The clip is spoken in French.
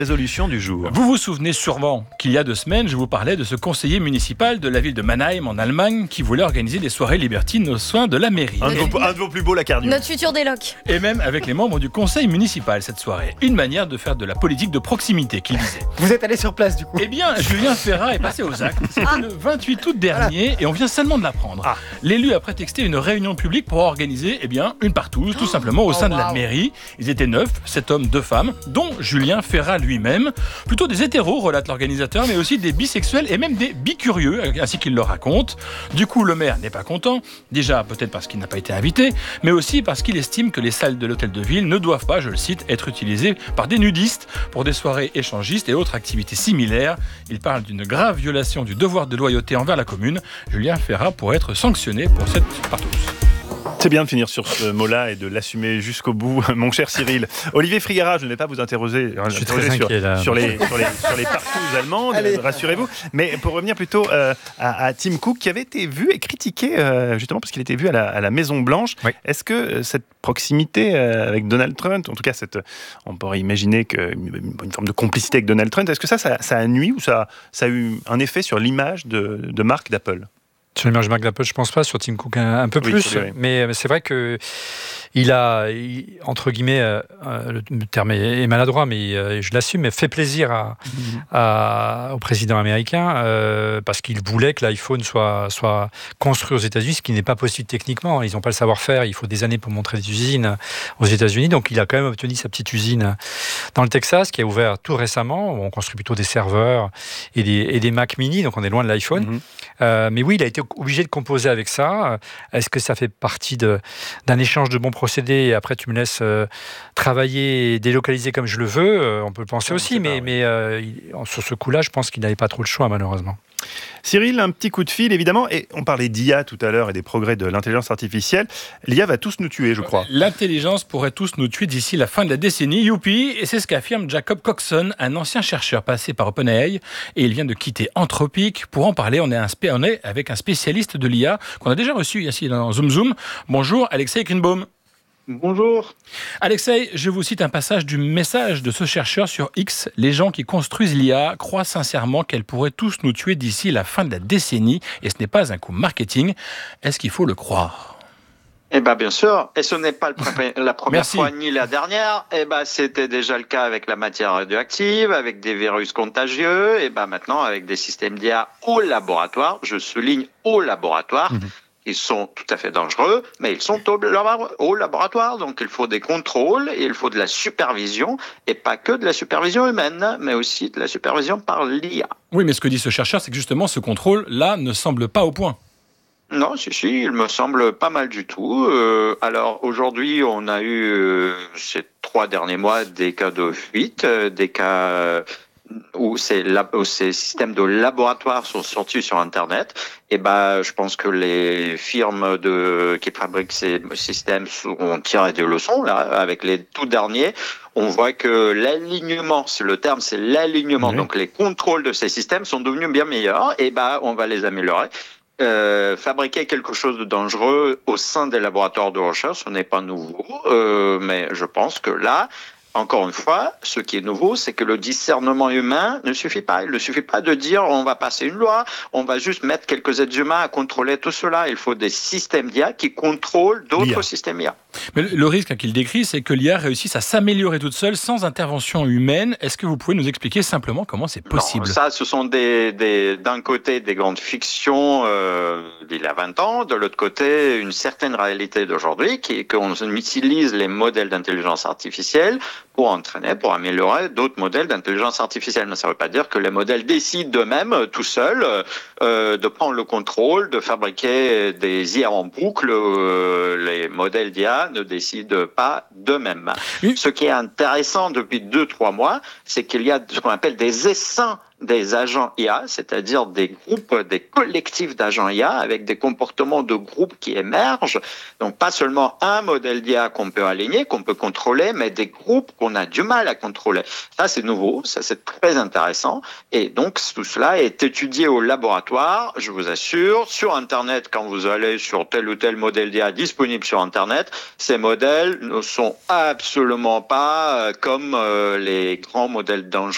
Résolution du jour. Vous vous souvenez sûrement qu'il y a 2 semaines, je vous parlais de ce conseiller municipal de la ville de Mannheim en Allemagne qui voulait organiser des soirées libertines aux soins de la mairie. Un de vos plus beaux lacarniers. Notre futur déloc. Et même avec les membres du conseil municipal cette soirée. Une manière de faire de la politique de proximité qu'il disait. Vous êtes allé sur place du coup? Eh bien, Julien Ferrat est passé aux actes. C'était le 28 août dernier et on vient seulement de l'apprendre. L'élu a prétexté une réunion publique pour organiser une partouze tout simplement au sein de la mairie. Ils étaient 9, 7 hommes, 2 femmes, dont Julien Ferrat lui-même. Plutôt des hétéros, relate l'organisateur, mais aussi des bisexuels et même des bicurieux, ainsi qu'il le raconte. Du coup, le maire n'est pas content. Déjà, peut-être parce qu'il n'a pas été invité, mais aussi parce qu'il estime que les salles de l'hôtel de ville ne doivent pas, je le cite, être utilisées par des nudistes pour des soirées échangistes et autres activités similaires. Il parle d'une grave violation du devoir de loyauté envers la commune. Julien Ferrat pourrait être sanctionné pour cette partouze. C'est bien de finir sur ce mot-là et de l'assumer jusqu'au bout, mon cher Cyril. Olivier Frigara, je ne vais pas vous interroger sur les partouzes allemandes, rassurez-vous. Mais pour revenir plutôt à Tim Cook, qui avait été vu et critiqué, justement parce qu'il était vu à la Maison-Blanche. Oui. Est-ce que cette proximité avec Donald Trump, en tout cas, on pourrait imaginer une forme de complicité avec Donald Trump, est-ce que ça a nui ou ça a eu un effet sur l'image de marque d'Apple ? Sur l'image marque d'Apple, je pense pas. Sur Tim Cook, un peu plus. Oui. Mais c'est vrai que il a, entre guillemets, le terme est maladroit, mais je l'assume, mais fait plaisir au président américain parce qu'il voulait que l'iPhone soit construit aux États-Unis, ce qui n'est pas possible techniquement. Ils n'ont pas le savoir-faire. Il faut des années pour montrer des usines aux États-Unis. Donc, il a quand même obtenu sa petite usine dans le Texas, qui a ouvert tout récemment. On construit plutôt des serveurs et des Mac mini, donc on est loin de l'iPhone. Mais oui, il a été obligé de composer avec ça. Est-ce que ça fait partie d'un échange de bons procédés et après tu me laisses travailler et délocaliser comme je le veux? On peut le penser aussi, mais sur ce coup-là, je pense qu'il n'avait pas trop le choix, malheureusement. Cyril, un petit coup de fil, évidemment. Et on parlait d'IA tout à l'heure et des progrès de l'intelligence artificielle. L'IA va tous nous tuer, je crois. L'intelligence pourrait tous nous tuer d'ici la fin de la décennie. Youpi! Et c'est ce qu'affirme Jacob Coxon, un ancien chercheur passé par OpenAI. Et il vient de quitter Anthropic. Pour en parler, on est avec un spécialiste de l'IA qu'on a déjà reçu ici dans Zoom Zoom. Bonjour, Alexei Greenbaum. Bonjour. Alexei, je vous cite un passage du message de ce chercheur sur X. Les gens qui construisent l'IA croient sincèrement qu'elle pourrait tous nous tuer d'ici la fin de la décennie. Et ce n'est pas un coup marketing. Est-ce qu'il faut le croire ? Eh bien sûr, et ce n'est pas la première fois ni la dernière. C'était déjà le cas avec la matière radioactive, avec des virus contagieux, et maintenant avec des systèmes d'IA au laboratoire. Je souligne au laboratoire. Ils sont tout à fait dangereux, mais ils sont au laboratoire. Donc, il faut des contrôles et il faut de la supervision. Et pas que de la supervision humaine, mais aussi de la supervision par l'IA. Oui, mais ce que dit ce chercheur, c'est que justement, ce contrôle-là ne semble pas au point. Non, si, il me semble pas mal du tout. Alors, aujourd'hui, on a eu, ces 3 derniers mois, des cas de fuite, des cas où ces systèmes de laboratoire sont sortis sur Internet. Et je pense que les firmes qui fabriquent ces systèmes ont tiré des leçons, là, avec les tout derniers. On voit que l'alignement, c'est l'alignement. Oui. Donc, les contrôles de ces systèmes sont devenus bien meilleurs. Et on va les améliorer. Fabriquer quelque chose de dangereux au sein des laboratoires de recherche, ce n'est pas nouveau. Mais je pense que là, encore une fois, ce qui est nouveau, c'est que le discernement humain ne suffit pas. Il ne suffit pas de dire on va passer une loi, on va juste mettre quelques êtres humains à contrôler tout cela. Il faut des systèmes d'IA qui contrôlent d'autres systèmes IA. Mais le risque qu'il décrit, c'est que l'IA réussisse à s'améliorer toute seule sans intervention humaine. Est-ce que vous pouvez nous expliquer simplement comment c'est possible ? Non, ça, ce sont d'un côté des grandes fictions d'il y a 20 ans, de l'autre côté une certaine réalité d'aujourd'hui, qui est qu'on utilise les modèles d'intelligence artificielle pour améliorer d'autres modèles d'intelligence artificielle. Mais ça ne veut pas dire que les modèles décident d'eux-mêmes, tout seuls, de prendre le contrôle, de fabriquer des IA en boucle. Les modèles d'IA ne décident pas d'eux-mêmes. Oui. Ce qui est intéressant depuis 2-3 mois, c'est qu'il y a ce qu'on appelle des essaims des agents IA, c'est-à-dire des groupes, des collectifs d'agents IA avec des comportements de groupe qui émergent. Donc pas seulement un modèle d'IA qu'on peut aligner, qu'on peut contrôler, mais des groupes qu'on a du mal à contrôler. Ça c'est nouveau, ça c'est très intéressant. Et donc tout cela est étudié au laboratoire, je vous assure. Sur Internet, quand vous allez sur tel ou tel modèle d'IA disponible sur Internet, ces modèles ne sont absolument pas comme les grands modèles dangereux